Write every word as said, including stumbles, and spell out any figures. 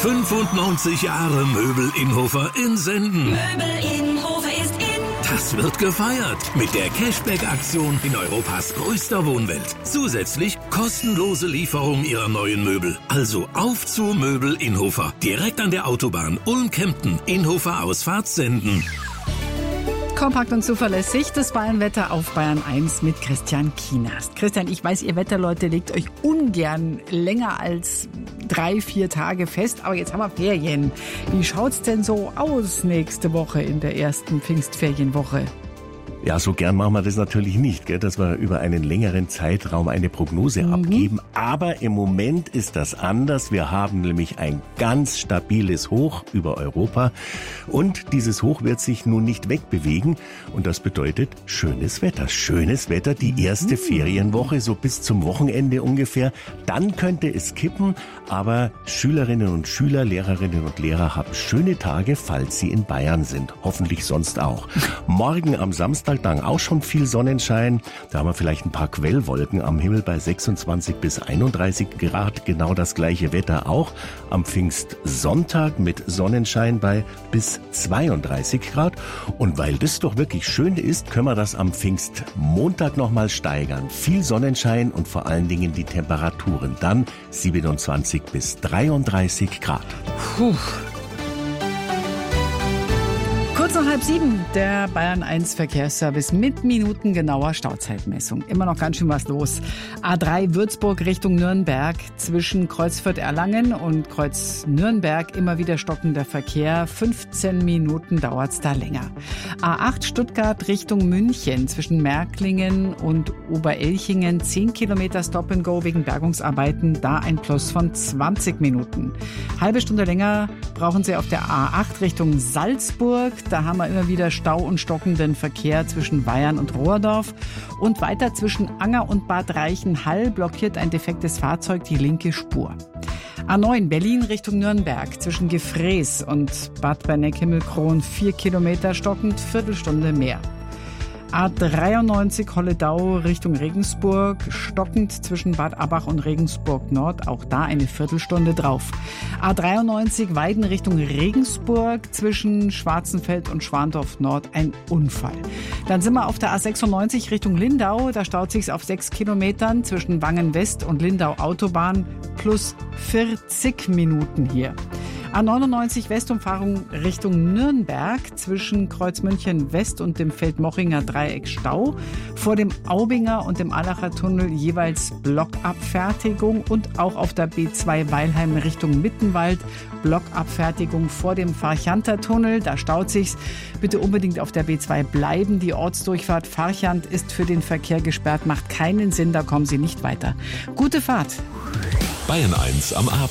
fünfundneunzig Jahre Möbel Innhofer in Senden. Möbel Innhofer ist in. Das wird gefeiert mit der Cashback-Aktion in Europas größter Wohnwelt. Zusätzlich kostenlose Lieferung Ihrer neuen Möbel. Also auf zu Möbel Innhofer. Direkt an der Autobahn Ulm-Kempten. Innhofer Ausfahrt Senden. Kompakt und zuverlässig, das Bayernwetter auf Bayern eins mit Christian Kienast. Christian, ich weiß, ihr Wetterleute legt euch ungern länger als drei, vier Tage fest, aber jetzt haben wir Ferien. Wie schaut's denn so aus nächste Woche in der ersten Pfingstferienwoche? Ja, so gern machen wir das natürlich nicht, gell, dass wir über einen längeren Zeitraum eine Prognose Mhm. abgeben. Aber im Moment ist das anders. Wir haben nämlich ein ganz stabiles Hoch über Europa. Und dieses Hoch wird sich nun nicht wegbewegen. Und das bedeutet schönes Wetter. Schönes Wetter, die erste mhm. Ferienwoche, so bis zum Wochenende ungefähr. Dann könnte es kippen. Aber Schülerinnen und Schüler, Lehrerinnen und Lehrer haben schöne Tage, falls sie in Bayern sind. Hoffentlich sonst auch. Morgen am Samstag dann auch schon viel Sonnenschein. Da haben wir vielleicht ein paar Quellwolken am Himmel bei sechsundzwanzig bis einunddreißig Grad. Genau das gleiche Wetter auch am Pfingstsonntag mit Sonnenschein bei bis zweiunddreißig Grad. Und weil das doch wirklich schön ist, können wir das am Pfingstmontag nochmal steigern. Viel Sonnenschein und vor allen Dingen die Temperaturen. Dann siebenundzwanzig bis dreiunddreißig Grad. Puh. Kurz nach halb sieben, der Bayern eins Verkehrsservice mit minutengenauer Stauzeitmessung. Immer noch ganz schön was los. A drei Würzburg Richtung Nürnberg, zwischen Kreuzfurt-Erlangen und Kreuz-Nürnberg immer wieder stockender Verkehr. fünfzehn Minuten dauert's da länger. A acht Stuttgart Richtung München, zwischen Märklingen und Oberelchingen, zehn Kilometer Stop and Go wegen Bergungsarbeiten, da ein Plus von zwanzig Minuten. Halbe Stunde länger brauchen Sie auf der A acht Richtung Salzburg. Da haben wir immer wieder Stau und stockenden Verkehr zwischen Weyern und Rohrdorf. Und weiter zwischen Anger und Bad Reichenhall blockiert ein defektes Fahrzeug die linke Spur. A neun Berlin Richtung Nürnberg, zwischen Gefrees und Bad Berneck-Himmelkron vier Kilometer stockend, Viertelstunde mehr. A dreiundneunzig Holledau Richtung Regensburg, stockend zwischen Bad Abbach und Regensburg Nord, auch da eine Viertelstunde drauf. A dreiundneunzig Weiden Richtung Regensburg, zwischen Schwarzenfeld und Schwandorf Nord ein Unfall. Dann sind wir auf der A sechsundneunzig Richtung Lindau, da staut sich's auf sechs Kilometern zwischen Wangen West und Lindau Autobahn, plus vierzig Minuten hier. A neunundneunzig Westumfahrung Richtung Nürnberg, zwischen Kreuzmünchen West und dem Feldmochinger Dreieck Stau. Vor dem Aubinger und dem Allacher Tunnel jeweils Blockabfertigung und auch auf der B zwei Weilheim Richtung Mittenwald Blockabfertigung vor dem Farchanter Tunnel. Da staut sich's. Bitte unbedingt auf der B zwei bleiben. Die Ortsdurchfahrt Farchant ist für den Verkehr gesperrt, macht keinen Sinn, da kommen Sie nicht weiter. Gute Fahrt. Bayern eins am Abend.